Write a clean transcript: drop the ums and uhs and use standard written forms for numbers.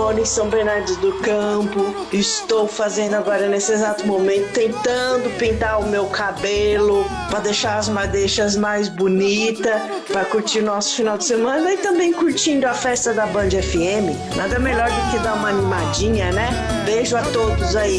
moro em São Bernardo do Campo. Estou fazendo agora, nesse exato momento, tentando pintar o meu cabelo para deixar as madeixas mais bonitas, para curtir nosso final de semana e também curtindo a festa da Band FM. Nada melhor do que dar uma animadinha, né? Beijo a todos aí.